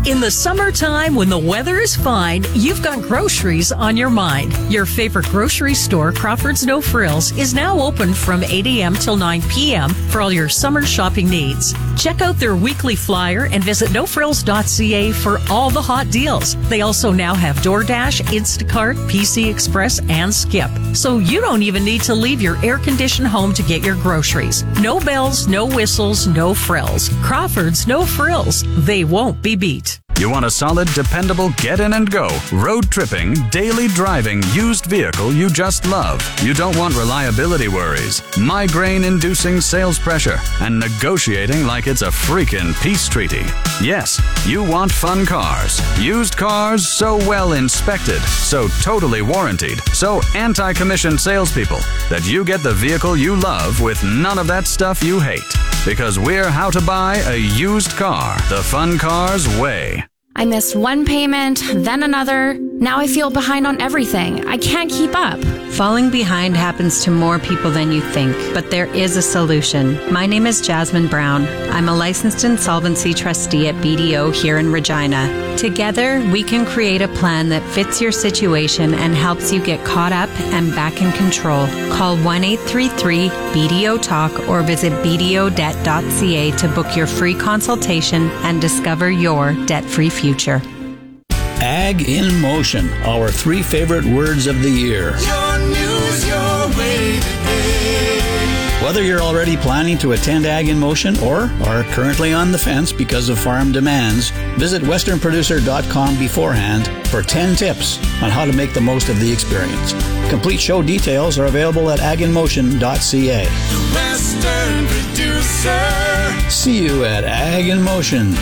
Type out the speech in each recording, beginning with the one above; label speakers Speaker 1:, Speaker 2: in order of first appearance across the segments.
Speaker 1: In the summertime, when the weather is fine, you've got groceries on your mind. Your favorite grocery store, Crawford's No Frills, is now open from 8 a.m. till 9 p.m. for all your summer shopping needs. Check out their weekly flyer and visit nofrills.ca for all the hot deals. They also now have DoorDash, Instacart, PC Express, and Skip. So you don't even need to leave your air-conditioned home to get your groceries. No bells, no whistles, no frills. Crawford's No Frills. They won't be beat.
Speaker 2: You want a solid, dependable get in and go, road tripping, daily driving, used vehicle you just love. You don't want reliability worries, migraine-inducing sales pressure, and negotiating like it's a freaking peace treaty. Yes, you want fun cars. Used cars so well inspected, so totally warranted, so anti-commissioned salespeople that you get the vehicle you love with none of that stuff you hate. Because we're how to buy a used car the fun car's way.
Speaker 3: I missed one payment, then another. Now I feel behind on everything. I can't keep up.
Speaker 4: Falling behind happens to more people than you think, but there is a solution. My name is Jasmine Brown. I'm a licensed insolvency trustee at BDO here in Regina. Together, we can create a plan that fits your situation and helps you get caught up and back in control. Call 1-833-BDO-TALK or visit bdodebt.ca to book your free consultation and discover your debt-free future.
Speaker 5: Ag in Motion, our 3 favorite words of the year.
Speaker 6: Your news, your way today.
Speaker 5: Whether you're already planning to attend Ag in Motion or are currently on the fence because of farm demands, visit westernproducer.com beforehand for 10 tips on how to make the most of the experience. Complete show details are available at aginmotion.ca.
Speaker 6: The Western Producer.
Speaker 5: See you at Ag in Motion.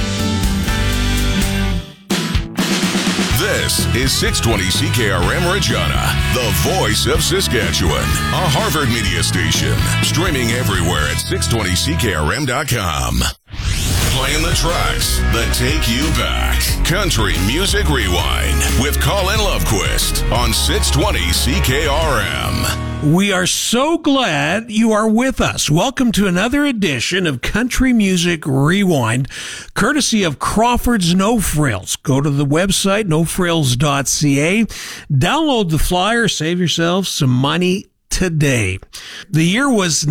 Speaker 7: This is 620 CKRM Regina, the voice of Saskatchewan, a Harvard media station, streaming everywhere at 620ckrm.com. Playing the tracks that take you back. Country Music Rewind with Colin Lovequist on 620 CKRM.
Speaker 8: We are so glad you are with us. Welcome to another edition of Country Music Rewind, courtesy of Crawford's No Frills. Go to the website, nofrills.ca, download the flyer, save yourself some money today. The year was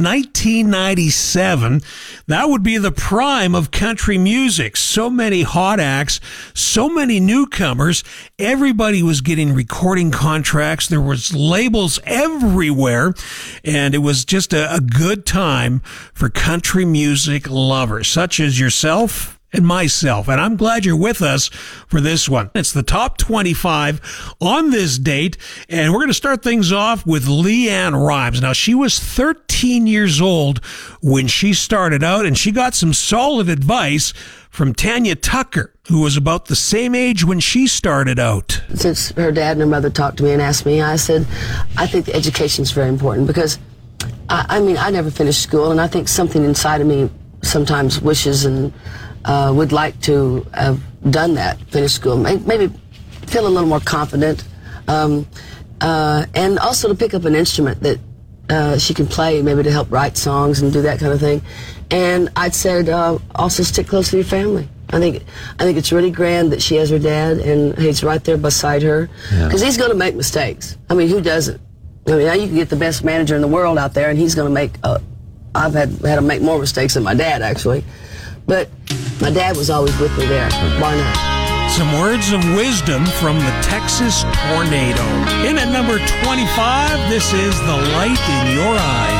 Speaker 8: 1997. That would be the prime of country music. So many hot acts, so many newcomers. Everybody was getting recording contracts. There was labels everywhere, and it was just a good time for country music lovers, such as yourself and myself. And I'm glad you're with us for this one. It's the top 25 on this date, and we're going to start things off with Leanne Rimes. Now, she was 13 years old when she started out, and she got some solid advice from Tanya Tucker, who was about the same age when she started out.
Speaker 9: Since her dad and her mother talked to me and asked me, I said, I think the education is very important because, I never finished school, and I think something inside of me sometimes wishes and would like to have done that, finish school, maybe feel a little more confident, and also to pick up an instrument that she can play, maybe to help write songs and do that kind of thing. And I'd said, also stick close to your family. I think it's really grand that she has her dad and he's right there beside her, because he's going to make mistakes. I mean, who doesn't? I mean, now you can get the best manager in the world out there, and he's going to make. I've had to make more mistakes than my dad, actually. But my dad was always with me there. Why not?
Speaker 8: Some words of wisdom from the Texas Tornado. In at number 25, this is The Light in Your Eyes.